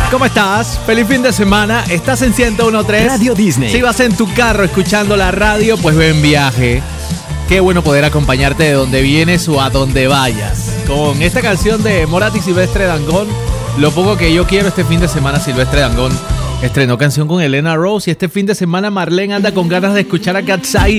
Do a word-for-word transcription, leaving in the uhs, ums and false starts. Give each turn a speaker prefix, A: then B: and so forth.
A: ¿Cómo estás? Feliz fin de semana. ¿Estás en ciento uno punto tres?
B: Radio Disney.
A: Si vas en tu carro escuchando la radio, pues ven viaje. Qué bueno poder acompañarte de donde vienes o a donde vayas. Con esta canción de Morat y Silvestre Dangond, Lo poco que yo quiero. Este fin de semana Silvestre Dangond estrenó canción con Elena Rose y este fin de semana Marlene anda con ganas de escuchar a Katsai.